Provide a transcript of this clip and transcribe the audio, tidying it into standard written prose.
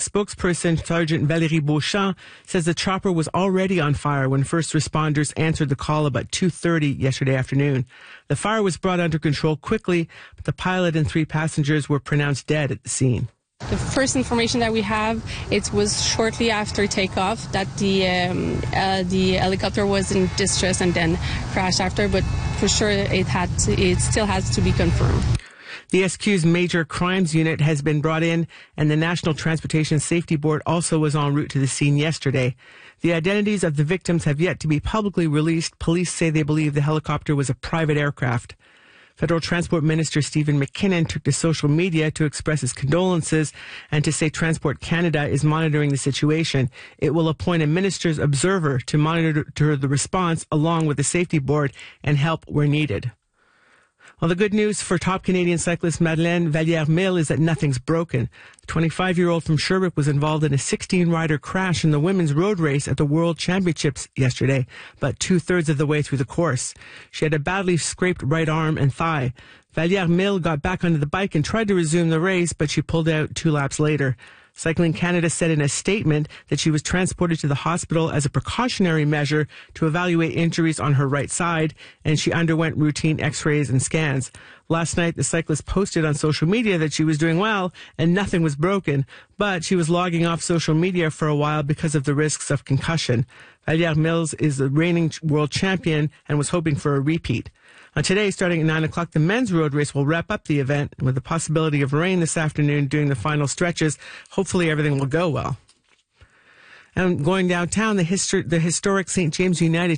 spokesperson Sergeant Valérie Beauchamp says the chopper was already on fire when first responders answered the call about 2:30 yesterday afternoon. The fire was brought under control quickly, but the pilot and 3 passengers were pronounced dead at the scene. The first information that we have, it was shortly after takeoff that the helicopter was in distress and then crashed after, but for sure it still has to be confirmed. The SQ's Major Crimes Unit has been brought in, and the National Transportation Safety Board also was en route to the scene yesterday. The identities of the victims have yet to be publicly released. Police say they believe the helicopter was a private aircraft. Federal Transport Minister Stephen McKinnon took to social media to express his condolences and to say Transport Canada is monitoring the situation. It will appoint a minister's observer to monitor the response along with the safety board and help where needed. Well, the good news for top Canadian cyclist Madeleine Vallière-Mille is that nothing's broken. The 25-year-old from Sherbrooke was involved in a 16-rider crash in the women's road race at the World Championships yesterday, about 2/3 of the way through the course. She had a badly scraped right arm and thigh. Vallière-Mille got back onto the bike and tried to resume the race, but she pulled out 2 laps later. Cycling Canada said in a statement that she was transported to the hospital as a precautionary measure to evaluate injuries on her right side, and she underwent routine x-rays and scans. Last night, the cyclist posted on social media that she was doing well and nothing was broken, but she was logging off social media for a while because of the risks of concussion. Vallière-Mille is the reigning world champion and was hoping for a repeat. Today, starting at 9 o'clock, the men's road race will wrap up the event with the possibility of rain this afternoon during the final stretches. Hopefully everything will go well. And going downtown, the historic St. James United